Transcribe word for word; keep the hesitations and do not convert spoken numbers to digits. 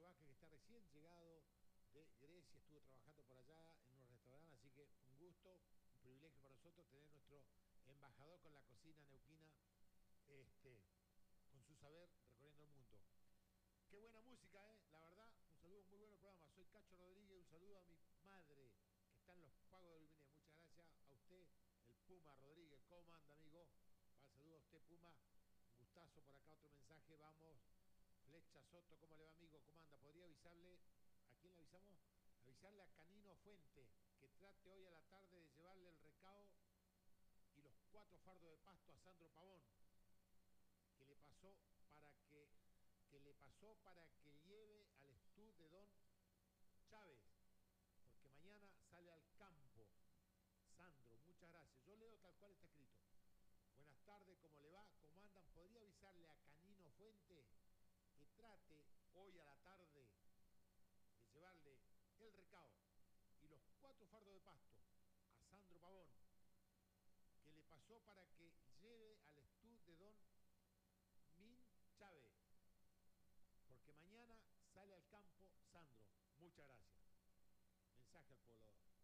Vázquez, que está recién llegado de Grecia, estuvo trabajando por allá en un restaurante, así que un gusto, un privilegio para nosotros tener nuestro embajador con la cocina neuquina, este, con su saber recorriendo el mundo. Qué buena música, ¿eh? La verdad, un saludo, muy bueno programa. Soy Cacho Rodríguez, un saludo a mi madre, que está en los pagos de Luminés. Muchas gracias a usted, el Puma Rodríguez. ¿Cómo anda, amigo? Va, saludo a usted, Puma. Un gustazo, por acá otro mensaje, vamos. Flecha Soto, ¿cómo le va, amigo? ¿Cómo anda? ¿Podría avisarle? ¿A quién le avisamos? Avisarle a Canino Fuente, que trate hoy a la tarde de llevarle el recao y los cuatro fardos de pasto a Sandro Pavón, que le pasó para que, que le pasó para que lleve al estudio de Don Chávez, porque mañana sale al campo. Sandro, muchas gracias. Yo leo tal cual está escrito. Buenas tardes, ¿cómo le va? ¿Cómo andan? ¿Podría avisarle a Canino Fuente que trate hoy a la tarde de llevarle el recao y los cuatro fardos de pasto a Sandro Pavón, que le pasó para que lleve al estudio de Don Min Chávez, porque mañana sale al campo Sandro? Muchas gracias. Mensaje al poblador.